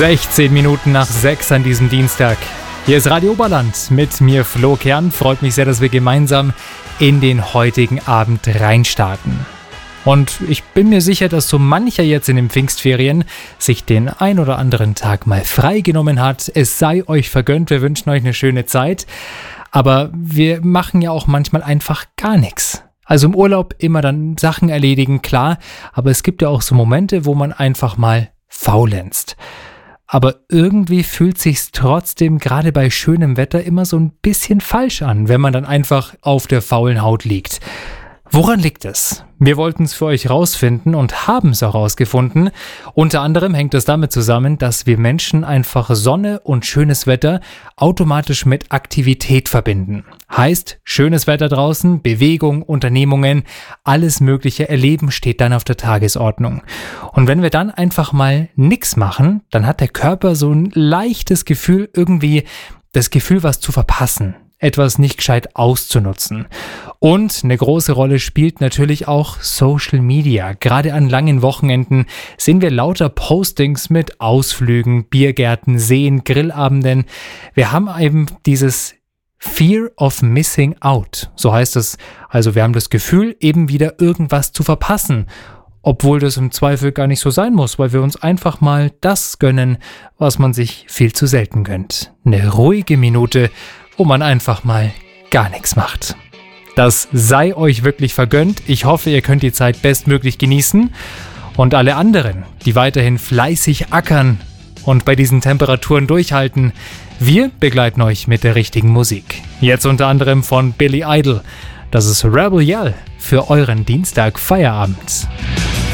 16 Minuten nach 6 an diesem Dienstag. Hier ist Radio Oberland mit mir Flo Kern. Freut mich sehr, dass wir gemeinsam in den heutigen Abend reinstarten. Und ich bin mir sicher, dass so mancher jetzt in den Pfingstferien sich den ein oder anderen Tag mal freigenommen hat. Es sei euch vergönnt, wir wünschen euch eine schöne Zeit. Aber wir machen ja auch manchmal einfach gar nichts. Also im Urlaub immer dann Sachen erledigen, klar. Aber es gibt ja auch so Momente, wo man einfach mal faulenzt. Aber irgendwie fühlt sich's trotzdem gerade bei schönem Wetter immer so ein bisschen falsch an, wenn man dann einfach auf der faulen Haut liegt. Woran liegt es? Wir wollten es für euch rausfinden und haben es auch rausgefunden. Unter anderem hängt es damit zusammen, dass wir Menschen einfach Sonne und schönes Wetter automatisch mit Aktivität verbinden. Heißt, schönes Wetter draußen, Bewegung, Unternehmungen, alles mögliche Erleben steht dann auf der Tagesordnung. Und wenn wir dann einfach mal nichts machen, dann hat der Körper so ein leichtes Gefühl, irgendwie das Gefühl, was zu verpassen. Etwas nicht gescheit auszunutzen. Und eine große Rolle spielt natürlich auch Social Media. Gerade an langen Wochenenden sehen wir lauter Postings mit Ausflügen, Biergärten, Seen, Grillabenden. Wir haben eben dieses Fear of Missing Out. So heißt es. Also wir haben das Gefühl, eben wieder irgendwas zu verpassen. Obwohl das im Zweifel gar nicht so sein muss, weil wir uns einfach mal das gönnen, was man sich viel zu selten gönnt. Eine ruhige Minute, wo man einfach mal gar nichts macht. Das sei euch wirklich vergönnt. Ich hoffe, ihr könnt die Zeit bestmöglich genießen. Und alle anderen, die weiterhin fleißig ackern und bei diesen Temperaturen durchhalten, wir begleiten euch mit der richtigen Musik. Jetzt unter anderem von Billy Idol. Das ist Rebel Yell für euren Dienstag Feierabend.